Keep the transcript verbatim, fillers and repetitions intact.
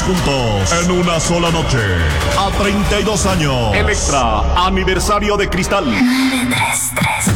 juntos en una sola noche. A treinta y dos años. Electra, aniversario de Cristal. nueve tres tres